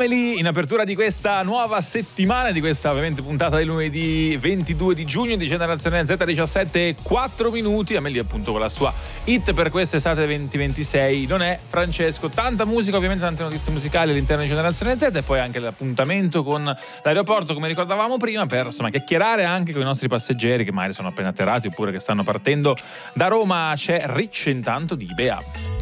Amelie in apertura di questa nuova settimana, di questa ovviamente puntata di lunedì 22 di giugno di Generazione Z, 17:04 minuti. Amelie appunto con la sua hit per quest'estate 2026 non è Francesco. Tanta musica, ovviamente tante notizie musicali all'interno di Generazione Z e poi anche l'appuntamento con l'aeroporto, come ricordavamo prima, per insomma chiacchierare anche con i nostri passeggeri che magari sono appena atterrati oppure che stanno partendo da Roma. C'è Rich intanto di Bea.